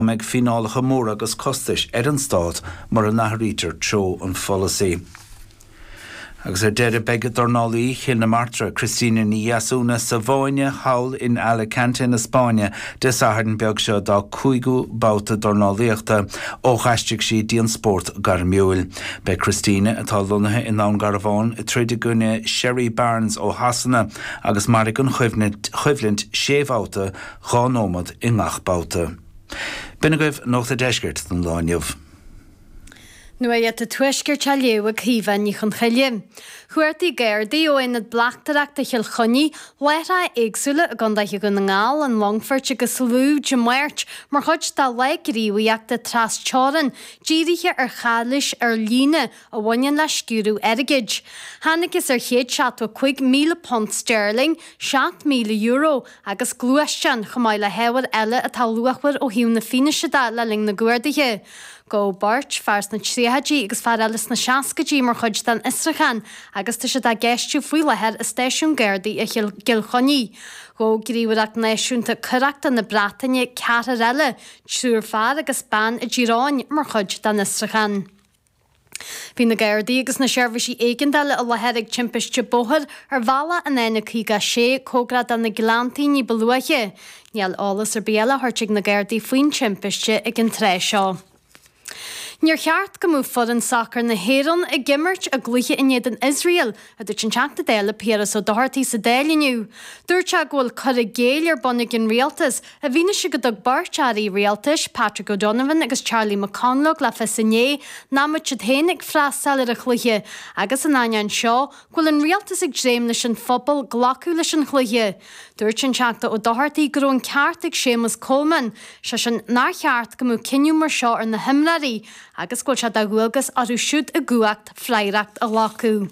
Meg finálacha mór agus costais an stát mar a nachrítar tro an folasaí. Agus deire begad dornálaí Chinna Martra, Cristina Niasúna sa bháine hawl in Alicante na Spáine de saharn beag seo dá 5 báta dornálaíochta ó chaisteach sí díon sport gar miúil. Be Cristina atá lonathe in nán Garabháin i tríde gune Sherry Barnes ó Hasana agus marigan chuimhlint séhbáta gánómad i ngach báta. Bina goibh nóta deisgurt den láinneamh. Nua a tuisgur te leo a cíhan ní chun chaile. Chuirtaí Gardaí ó inad blachtarach de chiil choní leitha éagsúla a gandaithe go na ngáil an Longford agus lú de muirt mar chuid dá leigríomhaíachta tras teoran dírithe ar chális ar líne a bhainean le sciúrú airgid. Hanachas ar chéad 7,000 pond sterling, 7,000 euro agus glúistean chumáil le heabhar eile atá luachhar ó hiún na fineise le ling na Guardaithe. Go bart fars na tríhadí agus far elas na seacadí mar chuid den Istrachan agus tu se dá geistú faoi lehead a Stáisiún Gardaí a gil choní. Go gríomhach náisiúnta curachta na Brataine ceatar eile, trúr far agus ban a ddíráin mar chuid den Istrachan. Bhí na Gardaí agus na seirbhísí éigeandála a lehead ag timpiste bóthar ar bhela an éna chuige sé cógrad an na Glantaí ní beluaithe. Níall álas ar béala thuirteigh na Gardaí faoin timpiste ag an tréis seo. Níor cheart go mú fud an sacr na héireann a gimmert a glúthe inéad an Israel a dúirt an teachta déile Péras ó dohartaí sa déiliniu. Dúirte ghfuil chur a géal ar bonnig in rialtas a bhíne si go dog bartearí rialtas Patrick O'Donovan agus Charlie McConlough le fesané námid si hénig freastal ar a chluiche agus an ainean seo ghfuil an rialtas ag dréim leis an phobal glacu leis an chluiche. Dúirt an teachta ó dohartaí gur ón ceart ag Seamus Coleman se sin ná cheart go mú cinniú mar seo ar na himlaí agus go se a ghilgus arú siúd a guacht fleiracht a lacu.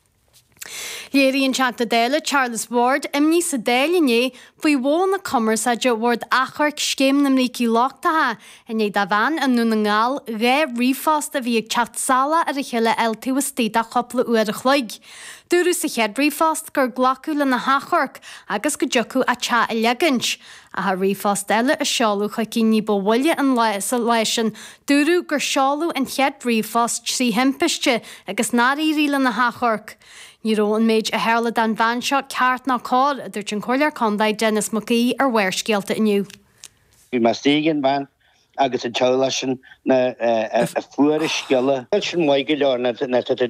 Léiríonn teachta déile Charles Ward imní sa déilené faoi bhó na commerce a de Ward achar scéim na mrící láchtathe in é da bhain an nú na ngáil ré rífást a bhí ag teacht sala ar a chiile eiltí stíad a chopla uair a chluig. Dúrú sa chead rífást gur glacu le na hachorc agus go deocu a te a legant. A ha rífást eile a seáú chu cinní bhhaile an sa leisin dúrú gur seáú an chead rífást trí himpiiste agus náíí le na hachorc. Níró an méid a heirla dan bhain seo ceart ná cáil a dúirt an choilear condaid Dennis McGee ar bhaircéalta inniu. Bhí mar stígan ban agus an teolasin na fuair sciile. Sin mhaige leor na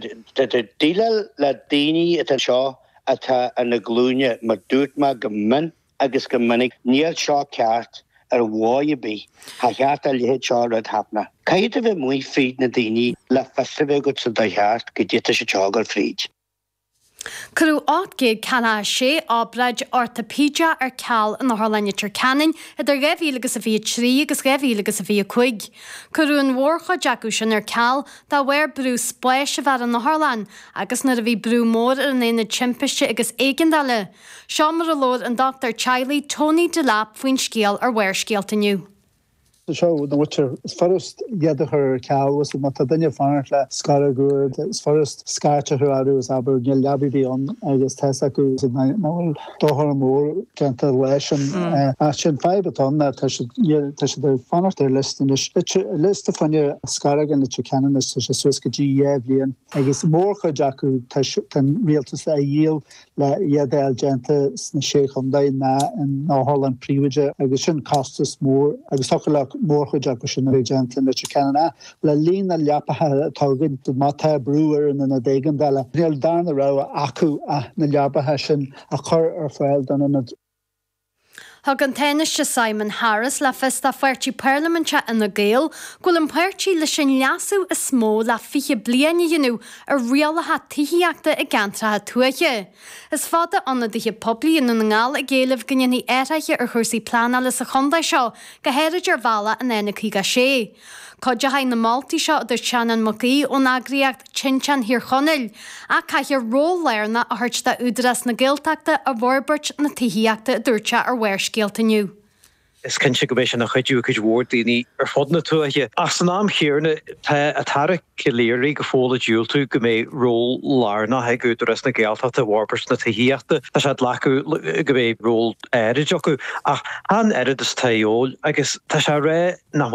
díile le daoine an seo atá an na glúine mar dúirt me go min agus go minic níl seo ceart ar bháibí ha cheart a léhéad seo rud hapna. Caiad a bheith muoi fríd na daoine le festiveh go sa dheart go dtíta sé teágal fríd. Curú 8 cena sé ábraid orthopédia ar ceall an Harlainne Turcanin idir 2023 agus 2025. Curú an mhórcha deacu sin ar ceall dá bhfuir brú spléis a bhar an Harlain agus na a bhí brú mór ar an éana timpiste agus éigeandála. Seo mar a lód an Dr. Charlie Tony Delap faoin scéal ar bhair scéaltaniu. Seo na bhaite is first iadachar ceall was má duine fanart le scaragúir is first scartear arú is aber níl leabhí an agus teasa acu náil dóthar mór ceanta leis an sin feibetón tá sé de fanart ar listan list fanne scaragan le ceanan is sé suas go dí blion agus mórcha deacu tan rialtas le dhéal le iadéil genta na sé chundaid ná in Holland príomide agus sin costas mór agus le mórcha deacu sin agenta le ceanna le lína leapathe tágann do mátá brúir in na dégan deile. Níl darna rá acu na leapathe sin a chur ar fáil don na Thug an teniste Simon Harris le festa fuirtí Parliamente ina Gael, ghfuil an páirtí le sin leasú is smó le fiche bliana dhéanú ar rialathe tííachta i gantrathe tuaithe. Is fada anna dithe poblí in na ngáil a géalah gannne éirithe ar chusaí plánala sa chundaid seo go héirid ar bhela an éna chuige sé. Coide hain na Maltaí seo idir Shannon McGee ón agriacht Chinchan hir chonneil a caiithir róléirna a thuirt de údras na Gaeltachta a bhórbert na tííachta a dúirte ar bhair scéaltaniu. is cin go bééis nach chuidú chuid mhór daoine ar fod na tuaithe. As an am chéarna a tar ciléirí go fóla dúil tú go mé ról lárna he go ras na gealta a warpers na taíachta Tá sé lecu go mé ról éidir acu ach an erid is taol agus tá sé ré na